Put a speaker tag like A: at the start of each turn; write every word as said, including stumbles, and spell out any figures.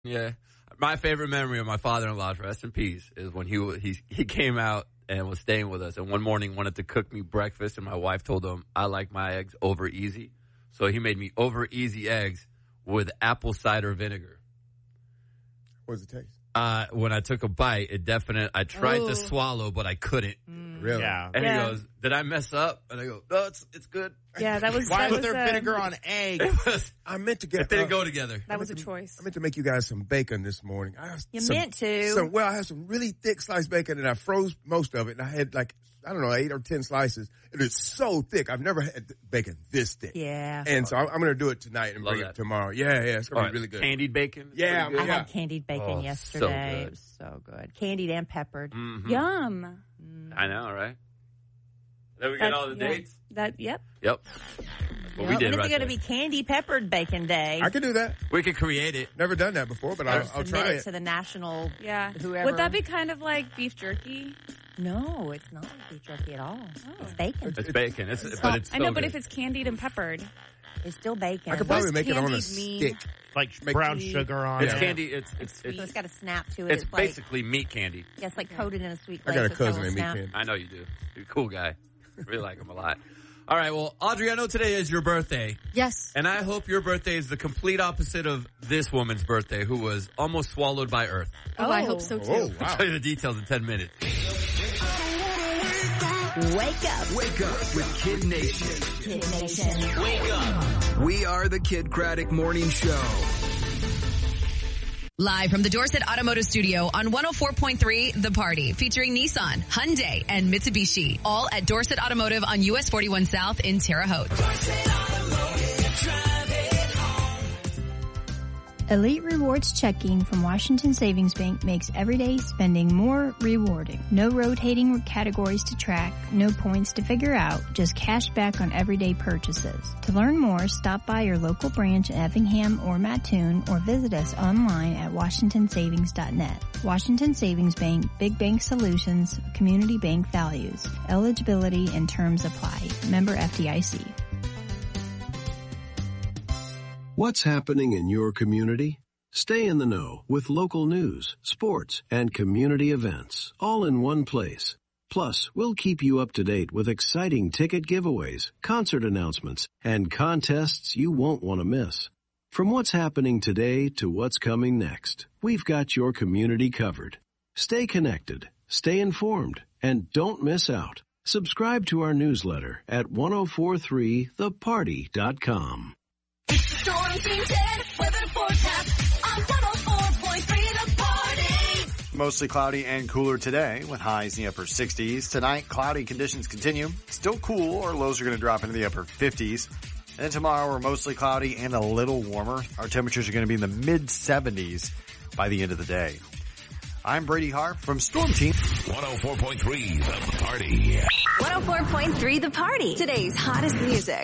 A: Yeah. My favorite memory of my father-in-law, rest in peace, is when he he he came out and was staying with us. And one morning wanted to cook me breakfast, and my wife told him I like my eggs over easy. So he made me over easy eggs with apple cider vinegar.
B: What does it taste?
A: Uh, when I took a bite, it definitely, I tried
C: Ooh.
A: to swallow, but I couldn't.
C: Mm.
B: Really?
D: Yeah.
A: And
C: Yeah.
A: he goes, did I mess up? And I go, no, it's it's good.
C: Yeah, that was.
D: Why
C: that
D: was
C: was
D: there
C: a,
D: vinegar on eggs?
A: It was,
B: I meant to get.
A: it didn't
B: uh,
A: go together.
C: That was a choice.
B: I meant to make you guys some bacon this morning. I have
C: You
B: some,
C: meant to.
B: Some, well, I had some really thick sliced bacon, and I froze most of it, and I had like, I don't know, eight or ten slices. It is so thick. I've never had bacon this thick.
C: Yeah.
B: And so I'm, I'm going to do it tonight and
A: Love
B: bring
A: that.
B: it tomorrow. Yeah, yeah, it's going
A: All
B: to
A: right,
B: be really good.
A: Candied bacon?
B: Yeah,
A: Pretty good?
C: I
B: yeah.
C: had candied bacon
A: Oh, so
C: yesterday.
A: good.
C: It was so good. Candied and peppered.
A: Mhm.
C: Yum.
A: I know, right? Then we
C: That-
A: get all the
C: yeah.
A: dates?
C: That, yep.
A: Yep. That's what
C: Yep.
A: we
C: When
A: did
C: is
A: right
C: it going to
A: there.
C: be candy peppered bacon day?
B: I can do that.
A: We could create it.
B: Never done that before, but I'll, I'll
C: Submit
B: try
C: it
B: it.
C: to the national.
E: Yeah.
C: Whoever.
E: Would that be kind of like beef jerky?
C: No, it's not beef jerky at all. It's bacon.
A: It's bacon. It's,
C: It's
A: but
C: not-
A: it's
E: I know,
A: so
E: but
A: good.
E: if it's candied and peppered.
C: It's still bacon.
B: I could
E: What
B: probably
E: does
B: make it on a
E: candied mean?
B: stick.
D: Like
B: Make-
D: brown sugar on
A: It's
D: it.
A: candy. It's it's
C: so it's
A: it's,
C: got a snap to it.
A: it's
C: It's, like,
A: basically meat candy.
C: yeah, it's like coated in a sweet
B: I
C: glaze.
B: got a
C: so it's got
B: cousin
C: little
B: named
C: snap.
B: Meat Candy.
A: I know you do. You're a cool guy. Really like him a lot. All right. Well, Audrey, I know today is your birthday,
E: Yes.
A: and I hope your birthday is the complete opposite of this woman's birthday, who was almost swallowed by Earth.
E: Oh, I hope so too.
B: Oh,
A: I'll
B: wow.
A: tell you the details in ten minutes.
C: Wake up,
F: Wake up with Kid Nation.
C: Kid Nation.
F: We are the Kid Craddock Morning Show.
G: Live from the Dorset Automotive Studio on one oh four point three The Party, featuring Nissan, Hyundai, and Mitsubishi. All at Dorset Automotive on U S forty-one South in Terre Haute.
H: Elite Rewards checking from Washington Savings Bank makes everyday spending more rewarding. No rotating categories to track, no points to figure out, just cash back on everyday purchases. To learn more, stop by your local branch in Effingham or Mattoon or visit us online at washington savings dot net. Washington Savings Bank, Big Bank Solutions, Community Bank Values. Eligibility and terms apply. Member F D I C.
I: What's happening in your community? Stay in the know with local news, sports, and community events, all in one place. Plus, we'll keep you up to date with exciting ticket giveaways, concert announcements, and contests you won't want to miss. From what's happening today to what's coming next, we've got your community covered. Stay connected, stay informed, and don't miss out. Subscribe to our newsletter at ten forty-three the party dot com.
J: Storm Team ten weather forecast on one oh four point three The Party.
K: Mostly cloudy and cooler today with highs in the upper sixties. Tonight, cloudy conditions continue. Still cool. Our lows are going to drop into the upper fifties. And then tomorrow, we're mostly cloudy and a little warmer. Our temperatures are going to be in the mid seventies by the end of the day. I'm Brady Harp from Storm Team.
L: one oh four point three The Party.
J: one oh four point three The Party. Today's hottest music.